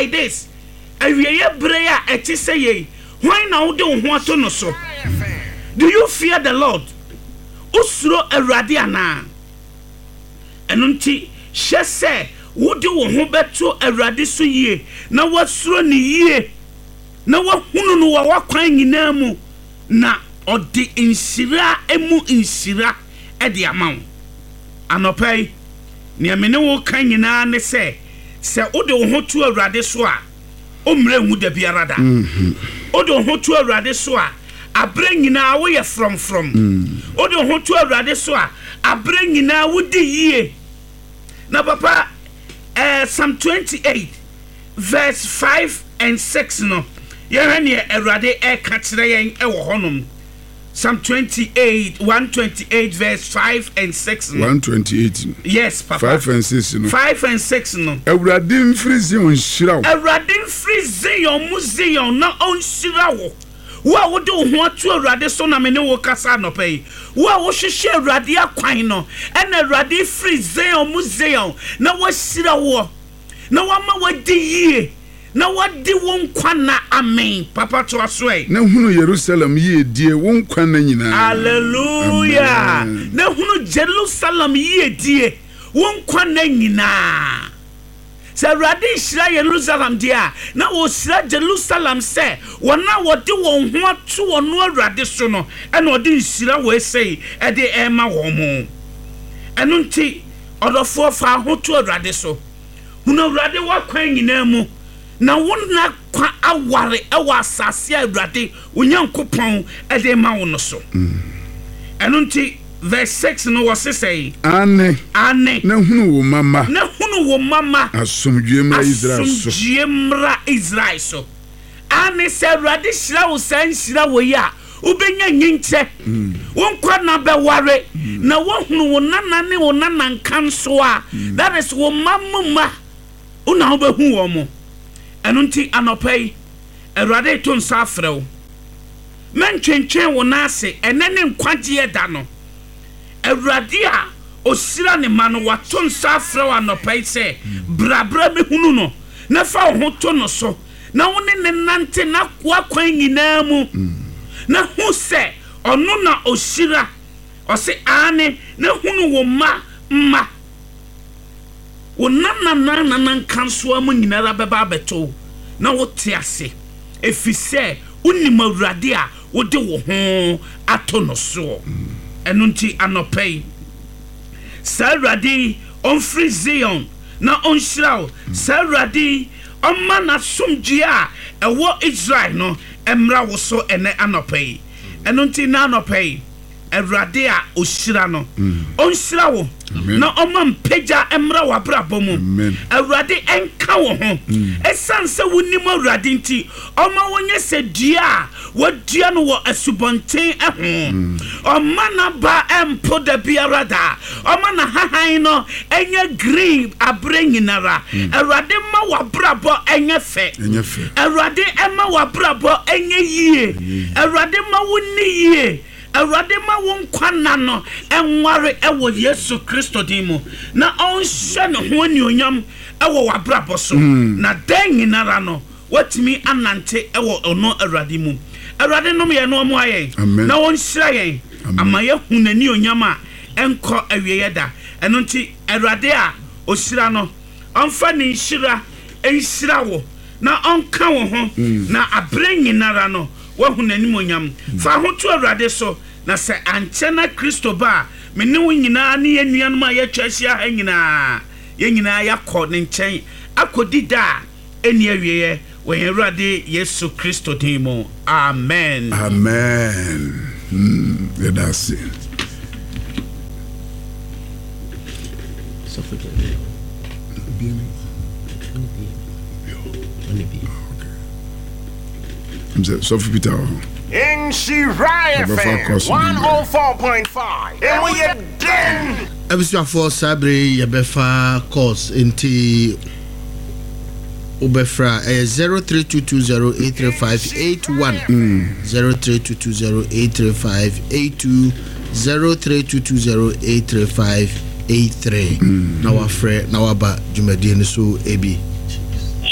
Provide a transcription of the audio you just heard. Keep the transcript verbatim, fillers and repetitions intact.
like this. Awieye breya eti say ye. Why now de wo ho ato no so? Do you fear the Lord? Usuro Awurade ana. Enunti hye se wo de wo ho beto Awurade so yie na wasuro ne yie na wahunu no wa wakwan nyina mu na odi insira emu insira e de amawo. Anopai ne me ne wo kan nyina ne se se wo de wo ho to Awurade so a o mre hu da biara da. Mhm. O de wo ho to Awurade so a abre nyina wo ye from from. Mhm. O de wo ho to Awurade so a abre nyina wo di yie. Na papa uh, Psalm twenty-eight verse five and six no. Ye hane Awurade e ka kire yen e wo honom. Psalm twenty-eight, one twenty-eight, verse five and six. No? one twenty-eight. Yes, Papa. five and six. No? five and six. No. Awurade mfiri on shirawo. Awurade mfiri Zion muzion na on shirawo. Wa wo de ho atu Awurade so na me ne wo kasa no pay. Wa wo hwehwe Awurade akwan no. E na Awurade mfiri Zion muzion na wo shirawo. Na wa ma wadi yie. Na wadi won kwana amen. Papa to aswe. Na hunu Jerusalem ye die won kwana nyina. Hallelujah. Amen. Na hunu Jerusalem ye die won kwana nyina. Se Awurade shira Jerusalem dia na wo shira Jerusalem se wona wodi won ho ato wono Awurade so no e na odi shira we sei e de e ma wo mo. Eno nti odofo fa ho to Awurade so. Hunu Awurade wa kwan nyina mu. Na wona kwa aware ewa asase Awurade Onyankopon e de ma wo no so. Eno nti verse six no was say ane ane na hunu wo mama na hunu wo mama asomdwe mra Israel so asomdwe mra Israel so ane se Awurade hira wo san hira wo ya ubenya nyinche won kwa na be ware na wo hunu wo nana ne wo nana nkan so a that is wo mamma una wo be hu wo mo eno nti anopai Awurade to nsa afrew mentwentwen wo na ase enene nkwagye da no Awurade a osira ne ma no wato nsa afrew anopai se brabra be hunu no na fa ho to no so na wo ne nante na kwa kwan nyina mu na hu se ono na osira o se ane na hunu wo ma ma wo nana nana nan kanso amu nyinara beba beto na wo te ase efise unim Awurade a wo de wo ho ato no so eno nti anopai sa Awurade on free Zion na on shiraw sa Awurade on mana somdwe a ewo Israel no emra wo so ene anopai eno nti na anopai Awurade a oshira no on shirawo na omam peja emra wabrabo mu Awurade enka wo ho esanse wonim Awurade nti oma wonye se dua wadua no wo asubonten eho oma na ba empo da biara da oma na hahan no enye green abrenyinara Awurade ma wabrabo enye fe Awurade ema wabrabo enye yie Awurade ma wonni yie Awurade ma won kwana no enware ewo Yesu Kristo dimu na onhye ne ho anionyam ewo wabrabo so na dan nyinara no watimi anante ewo ono Awurade mu Awurade no me no mo ayen na onhyira yen amaye hunani onyam a enko awiye da eno nti Awurade a ohyira no onfa ne nhyira enhyira wo na onka wo ho na abre nyinara no wahunani onyam fa ho to Awurade so na se anchena Kristo ba me ne wo nyina ne yanuanom a ya twahia ha nyina ye nyina yakọ ne nchen akodi da eni awiye wo Awurade Yesu Kristo dimo amen amen mm that's it so for the I'm so for Peter in Shiraya one oh four point five and we again Abiswa for Sabre Yabefa course into Ubefra zero three two two zero eight three five eight one zero three two two zero eight three five eight two zero three two two zero eight three five eight three now our friend now about Jumadine so Ebi